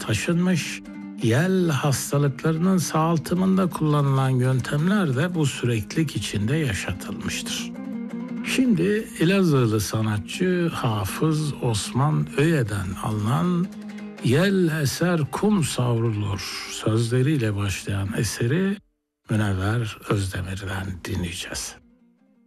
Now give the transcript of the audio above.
taşınmış, yel hastalıklarının sağaltımında kullanılan yöntemler de bu süreklilik içinde yaşatılmıştır. Şimdi Elazığlı sanatçı Hafız Osman Öye'den alınan "Yel eser kum savrulur" sözleriyle başlayan eseri Münevver Özdemir'den dinleyeceğiz.